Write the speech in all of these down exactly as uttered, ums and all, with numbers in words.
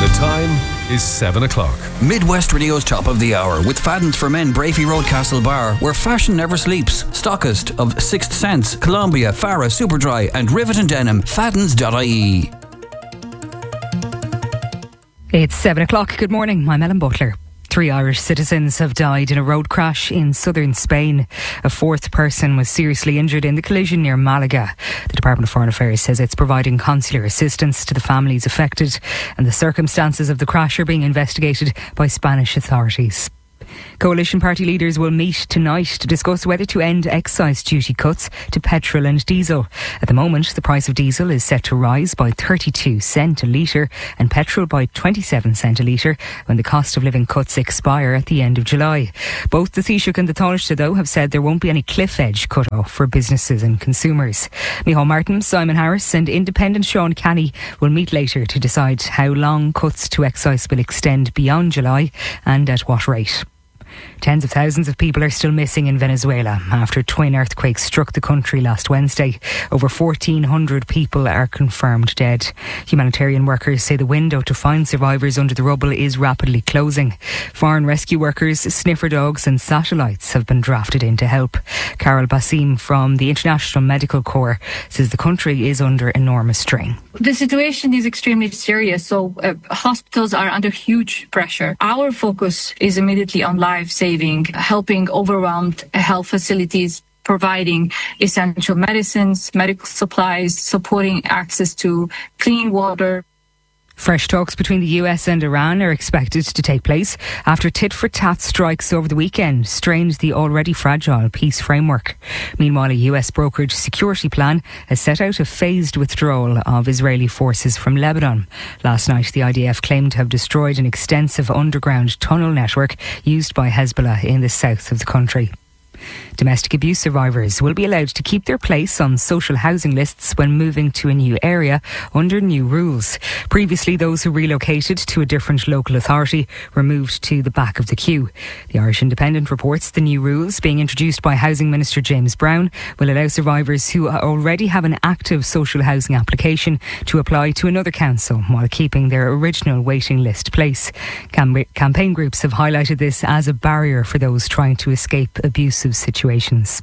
The time is seven o'clock. Midwest Radio's Top of the Hour with Fadden's for Men, Brafey Road, Castlebar, where fashion never sleeps. Stockist of Sixth Sense, Columbia, Farah, Superdry and Rivet and Denim. Faddens dot I E. It's seven o'clock. Good morning. I'm Ellen Butler. Three Irish citizens have died in a road crash in southern Spain. A fourth person was seriously injured in the collision near Malaga. The Department of Foreign Affairs says it's providing consular assistance to the families affected, and the circumstances of the crash are being investigated by Spanish authorities. Coalition party leaders will meet tonight to discuss whether to end excise duty cuts to petrol and diesel. At the moment, the price of diesel is set to rise by thirty-two cents a litre and petrol by twenty-seven cents a litre when the cost of living cuts expire at the end of July. Both the Taoiseach and the Taoiseach, though, have said there won't be any cliff edge cut off for businesses and consumers. Micheál Martin, Simon Harris and independent Sean Canny will meet later to decide how long cuts to excise will extend beyond July and at what rate. Tens of thousands of people are still missing in Venezuela after twin earthquakes struck the country last Wednesday. Over fourteen hundred people are confirmed dead. Humanitarian workers say the window to find survivors under the rubble is rapidly closing. Foreign rescue workers, sniffer dogs and satellites have been drafted in to help. Carol Basim from the International Medical Corps says the country is under enormous strain. The situation is extremely serious, so uh, hospitals are under huge pressure. Our focus is immediately on life saving, helping overwhelmed health facilities, providing essential medicines, medical supplies, supporting access to clean water. Fresh talks between the U S and Iran are expected to take place after tit-for-tat strikes over the weekend strained the already fragile peace framework. Meanwhile, a U S brokered security plan has set out a phased withdrawal of Israeli forces from Lebanon. Last night, the I D F claimed to have destroyed an extensive underground tunnel network used by Hezbollah in the south of the country. Domestic abuse survivors will be allowed to keep their place on social housing lists when moving to a new area under new rules. Previously, those who relocated to a different local authority were moved to the back of the queue. The Irish Independent reports the new rules, being introduced by Housing Minister James Brown, will allow survivors who already have an active social housing application to apply to another council while keeping their original waiting list place. Cam- campaign groups have highlighted this as a barrier for those trying to escape abusive situations.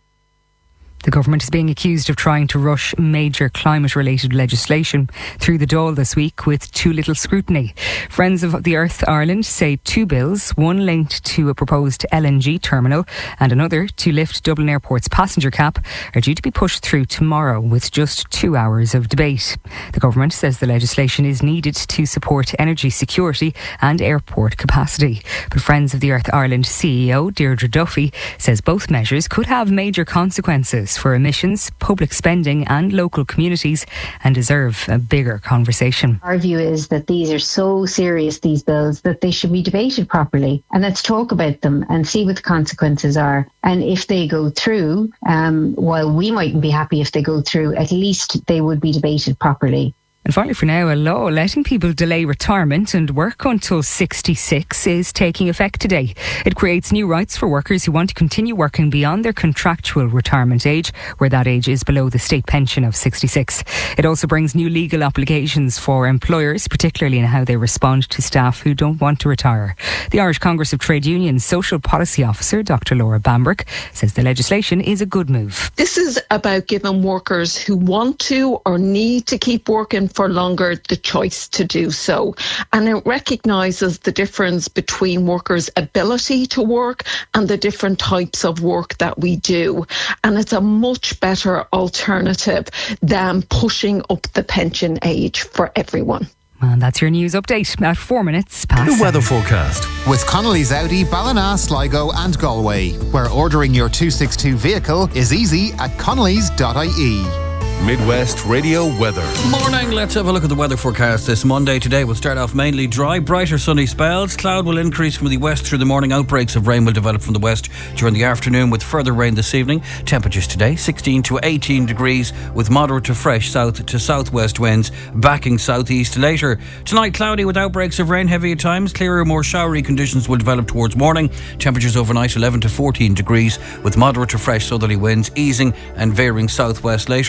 The government is being accused of trying to rush major climate-related legislation through the Dáil this week with too little scrutiny. Friends of the Earth Ireland say two bills, one linked to a proposed L N G terminal and another to lift Dublin Airport's passenger cap, are due to be pushed through tomorrow with just two hours of debate. The government says the legislation is needed to support energy security and airport capacity. But Friends of the Earth Ireland C E O Deirdre Duffy says both measures could have major consequences for emissions, public spending and local communities and deserve a bigger conversation. Our view is that these are so serious, these bills, that they should be debated properly, and let's talk about them and see what the consequences are. And if they go through, um, while we mightn't be happy if they go through, at least they would be debated properly. And finally for now, a law letting people delay retirement and work until sixty-six is taking effect today. It creates new rights for workers who want to continue working beyond their contractual retirement age, where that age is below the state pension of sixty-six. It also brings new legal obligations for employers, particularly in how they respond to staff who don't want to retire. The Irish Congress of Trade Unions Social Policy Officer, Doctor Laura Bambrick, says the legislation is a good move. This is about giving workers who want to or need to keep working for longer the choice to do so. And it recognises the difference between workers' ability to work and the different types of work that we do. And it's a much better alternative than pushing up the pension age for everyone. And that's your news update at four minutes past The seven. weather forecast with Connolly's Audi, Ballina, Sligo and Galway, where ordering your two sixty-two vehicle is easy at connellys dot I E. Midwest Radio weather. Morning, let's have a look at the weather forecast this Monday. Today will start off mainly dry, brighter sunny spells. Cloud will increase from the west through the morning. Outbreaks of rain will develop from the west during the afternoon with further rain this evening. Temperatures today sixteen to eighteen degrees with moderate to fresh south to southwest winds backing southeast later. Tonight cloudy with outbreaks of rain, heavy at times. Clearer, more showery conditions will develop towards morning. Temperatures overnight eleven to fourteen degrees with moderate to fresh southerly winds easing and veering southwest later. For Tuesday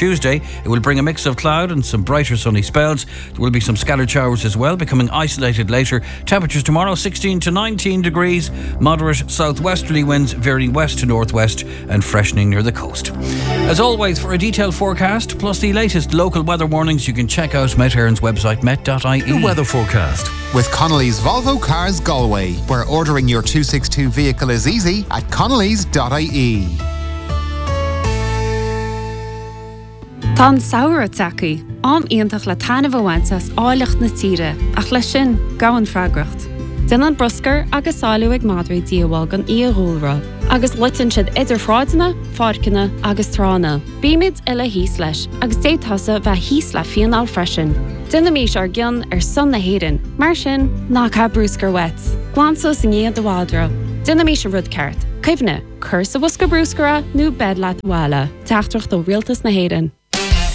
Tuesday, it will bring a mix of cloud and some brighter sunny spells. There will be some scattered showers as well, becoming isolated later. Temperatures tomorrow sixteen to nineteen degrees, moderate southwesterly winds veering west to northwest and freshening near the coast. As always, for a detailed forecast plus the latest local weather warnings, you can check out Met Éireann's website met dot I E. The weather forecast with Connolly's Volvo Cars Galway, where ordering your two sixty-two vehicle is easy at connellys dot I E. Tá saoire tacaí, am iontach le tainmh bhaintas áileacht na tíre, ach le sin gahan freagracht. Den an broscar agus sáú ag madraí díomháil gan íoghúlra, agus litan siad idir fráideanna, fáirceanna agus trána. Bíimiid ile híos leis, agus détasa bheith híos le fianál freisin. Duna mís ar gcionn ar son na héireann, mar sin ná cá brúscar wet. Glansos in iad do bhádra. Duna mís ar rud ceart. Caimhne, cur sa bhosca brúscara nó bed leat bhála. Teachtrach do rialtas na héireann.